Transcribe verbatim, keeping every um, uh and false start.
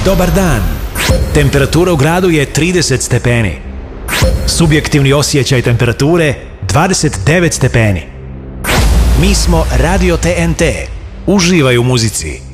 Dobar dan. Temperatura u gradu je trideset stepeni. Subjektivni osjećaj temperature dvadeset devet stepeni. Mi smo Radio T N T. Uživaj u muzici.